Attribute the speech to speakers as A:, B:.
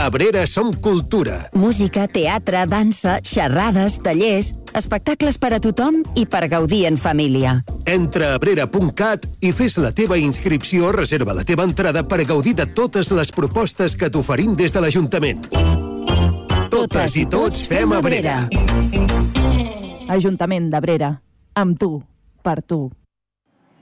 A: A Abrera som cultura.
B: Música, teatre, dansa, xerrades, tallers, espectacles per a tothom i per gaudir en família.
A: Entra a abrera.cat i fes la teva inscripció o reserva la teva entrada per gaudir de totes les propostes que t'oferim des de l'Ajuntament. Totes i tots fem Abrera.
C: Ajuntament d'Abrera. Amb tu, per tu.